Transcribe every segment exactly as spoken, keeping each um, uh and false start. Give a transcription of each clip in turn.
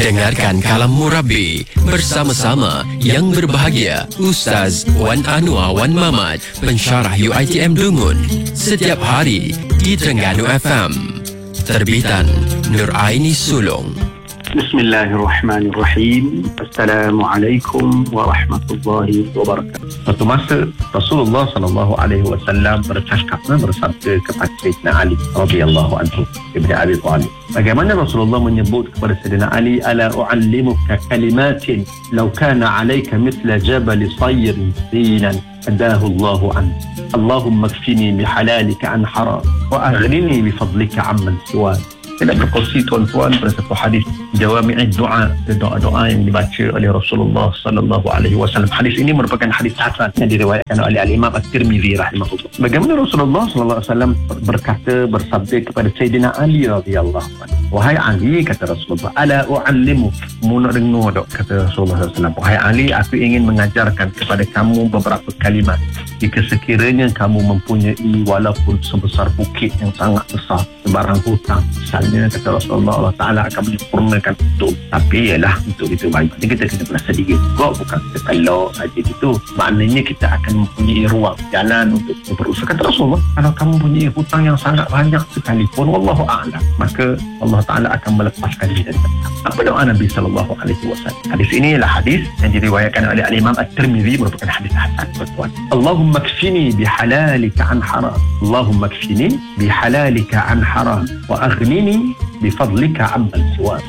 Dengarkan Kalam Murabi bersama-sama yang berbahagia Ustaz Wan Anwar Wan Mamat, pensyarah U I T M Dungun, setiap hari di Terengganu F M. Terbitan Nur Aini Sulong. Bismillahirrahmanirrahim. Assalamualaikum warahmatullahi wabarakatuh. Satu masa Rasulullah sallallahu alaihi wasallam bercakap bersabda kepada Sayyidina Ali radhiyallahu anhu ibn Abi Thalib. Bagaimana Rasulullah menyebut kepada Sayyidina Ali, ala u'allimuka kalimatin law kana 'alayka mithla jabal sayrin zinan adahu Allahu an. Allahumma kfini bihalalika an haram wa aghnini bifadlika amman siwak. Saya nak berkongsi tuan-tuan pada satu hadis jawami'id doa, doa-doa yang dibaca oleh Rasulullah sallallahu alaihi wasallam. Hadis ini merupakan hadis hasan yang diriwayatkan oleh Al-Imam At-Tirmizi rahimahullah. Bagaimana Rasulullah sallallahu alaihi wasallam berkata, bersabda kepada Sayyidina Ali radhiyallahu anhu, wahai Ali, kata Rasulullah, ala u'allimu, mu nak dengar dok, kata Rasulullah sallallahu alaihi wasallam, wahai Ali, aku ingin mengajarkan kepada kamu beberapa kalimat. Jika sekiranya kamu mempunyai walaupun sebesar bukit yang sangat besar, sebarang hutang misalnya, kata Rasulullah, Allah Ta'ala akan menyempurnakan itu. Tapi ialah untuk itu baik, kita kena berasa diri kok, bukan kita pelok saja itu. Maknanya kita akan mempunyai ruang jalan untuk berusaha. Kata Rasulullah, kalau kamu mempunyai hutang yang sangat banyak sekalipun, wallahu a'lam, maka Allah Ta'ala akan melepaskan diri. Apa doa Nabi sallallahu alaihi wasallam? Hadis ini ialah hadis yang diriwayatkan oleh Al-Imam At-Tirmizi, merupakan hadis hasan, tuan-tuan. Allahumma kfini bihalalika an haram. Allahumma kfini bihalalika an haram wa aghnini bifadlika amman siwak.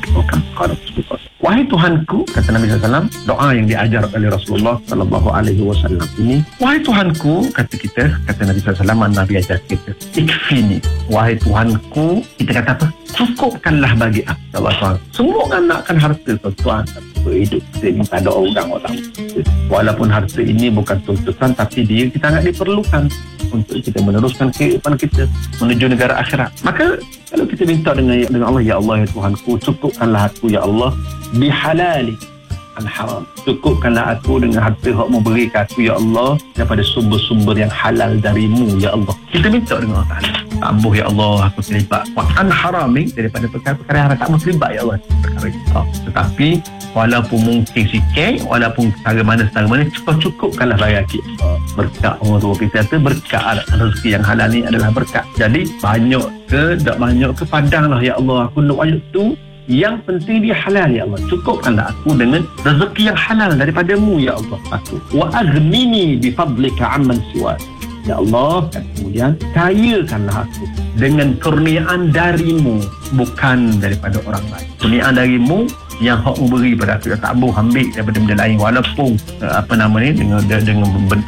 Wahai Tuhanku, kata Nabi sallallahu alaihi wasallam, doa yang diajar oleh Rasulullah sallallahu alaihi wasallam ini, wahai Tuhanku, kata kita, kata Nabi sallallahu alaihi wasallam, Nabi ajar kita, ikfini, wahai Tuhanku, kita kata apa? Cukupkanlah bagi aku. Allah Subhanahu. Semua orang nakkan harta, tuan-tuan. Hidup kita ni tak ada orang-orang. Walaupun harta ini bukan tuntutan, tapi dia kita sangat diperlukan untuk kita meneruskan kehidupan kita menuju negara akhirat. Maka kalau kita minta dengan, dengan Allah, ya Allah, ya Tuhanku, cukupkanlah aku, ya Allah, bihalali an haram. Cukupkanlah aku dengan harta yang memberi ke aku, ya Allah, daripada sumber-sumber yang halal darimu, ya Allah. Kita minta dengan Allah Ta'ala, tambuh ya Allah, aku terlibat wa an harami, daripada perkara-perkara yang tak mau terlibat, ya Allah, perkara itu. Oh, tetapi walaupun mungkin sikit, walaupun setara mana setara mana, cukup-cukupkanlah bagi aku. Oh, berkat orang tua kita kata, berkat rezeki yang halal ni adalah berkat. Jadi banyak ke tak banyak ke, padanglah ya Allah, aku nak banyak tu, yang penting dia halal, ya Allah. Cukupkanlah aku dengan rezeki yang halal daripadamu, ya Allah. Aku wa aghnini bifadlika amman siwak. Ya Allah, dan kemudian kayakanlah aku dengan kurniaan darimu, bukan daripada orang lain. Kurniaan darimu yang hak memberi pada aku, tak boleh ambil daripada benda lain, walaupun uh, apa nama ni, dengan dengan benda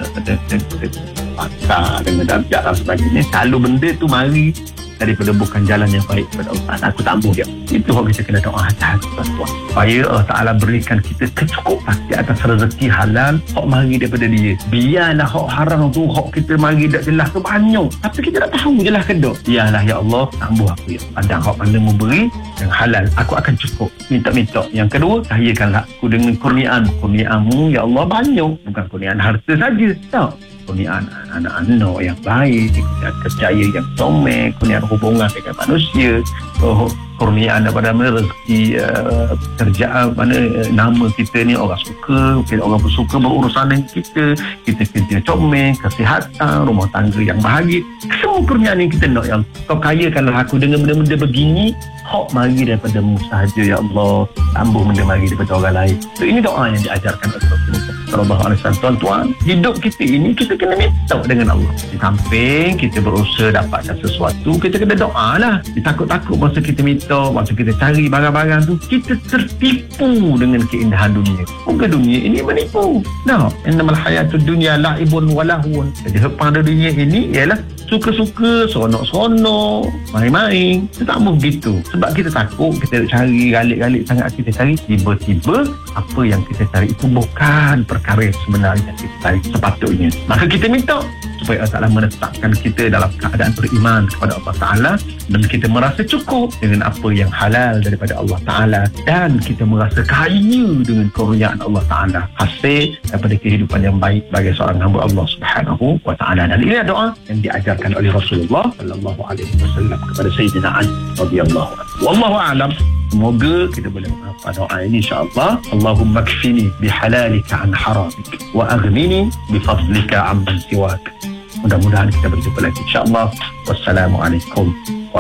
pakar, dengan darjat dan sebagainya. Kalau benda tu mari daripada bukan jalan yang baik kepada Allah, aku tak boleh dia. Itu hak kita kena doa hati tuan-tuan, supaya Allah Ta'ala berikan kita kecukupan di atas rezeki halal hak mari daripada dia. Biarlah hak haram tu, hak kita mari tak jelas tu banyak, tapi kita tak tahu jelas ke tak. Biarlah ya Allah, tambah aku ya, pandang hak mana memberi yang halal, aku akan cukup. Minta-minta. Yang kedua, kayakanlah aku dengan kurniaan. Kurniaanmu ya Allah banyak, bukan kurniaan harta saja, tak, kurniaan anak-anak yang baik, kerjaya yang comel, kurniaan hubungan dengan manusia, oh, kurniaan daripada mana rezeki uh, kerjaan, mana uh, nama kita ni orang suka, orang bersuka berurusan dengan kita, kita kerja comel, kesihatan, rumah tangga yang bahagia. Semua kurniaan yang kita nak, yang kau kayakanlah aku dengan benda-benda begini, hak mari daripada-Mu sahaja ya Allah, tambah benda mari daripada orang lain. So, ini doa yang diajarkan oleh Rasulullah sallallahu alaihi wasallam. Tuan-tuan, hidup kita ini kita kena minta dengan Allah. Di samping kita berusaha dapatkan sesuatu, kita kena doa lah. Ditakut-takut masa kita minta, masa kita cari barang-barang tu, kita tertipu dengan keindahan dunia. Muka dunia ini menipu. Nah, innamal hayatud dunya la'ibun wa lahun. Jadi hepang dunia ini ialah suka-suka, seronok-seronok, main-main. Kita tak mahu begitu. Sebab kita takut, kita cari galik-galik sangat, kita cari, tiba-tiba apa yang kita cari itu bukan perkara yang sebenarnya yang kita cari sepatutnya. Maka kita minta supaya Allah Ta'ala menetapkan kita dalam keadaan beriman kepada Allah Ta'ala, dan kita merasa cukup dengan apa yang halal daripada Allah Ta'ala, dan kita merasa kaya dengan kurniaan Allah Ta'ala, hasil daripada kehidupan yang baik bagi seorang hamba Allah Subhanahu wa Ta'ala. Dan ini doa yang diajarkan oleh Rasulullah sallallahu alaihi wasallam kepada Sayyidina Ali radhiyallahu anhu. Wallahu a'lam. Semoga kita boleh menghafal doa ini insya-Allah. Allahumma kfini bihalalika an haramik wa aghnini bifadlika amman siwak. Mudah-mudahan kita berjumpa lagi insya-Allah. Wassalamualaikum